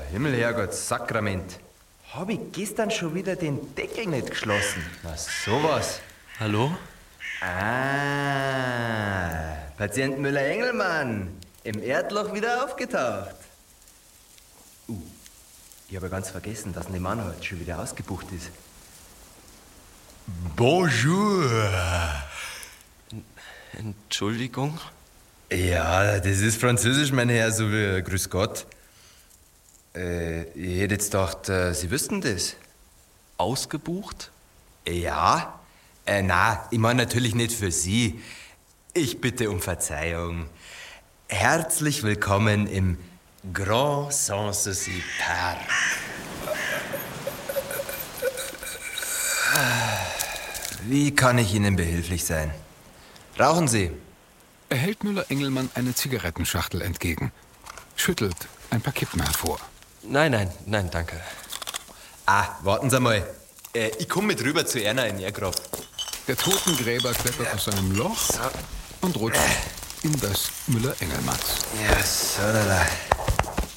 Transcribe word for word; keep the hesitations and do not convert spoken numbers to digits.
Himmel, Herrgott, Sakrament. Hab ich gestern schon wieder den Deckel nicht geschlossen? Was, sowas? Hallo? Ah, Patient Müller-Engelmann. Im Erdloch wieder aufgetaucht. Uh, ich habe ganz vergessen, dass Nemann heute schon wieder ausgebucht ist. Bonjour. Entschuldigung? Ja, das ist Französisch, mein Herr, so wie Grüß Gott. Äh, ich hätte jetzt gedacht, äh, Sie wüssten das. Ausgebucht? Ja? Äh, na, ich meine natürlich nicht für Sie. Ich bitte um Verzeihung. Herzlich willkommen im Grand Sanssouci Park. Wie kann ich Ihnen behilflich sein? Rauchen Sie? Er hält Müller-Engelmann eine Zigarettenschachtel entgegen, schüttelt ein paar Kippen hervor. Nein, nein, nein, danke. Ah, warten Sie mal. Äh, ich komme mit rüber zu Erna in ihr Grab. Der Totengräber klettert aus seinem Loch und rutscht in das Müller-Engelmanns. Ja, so, da, da.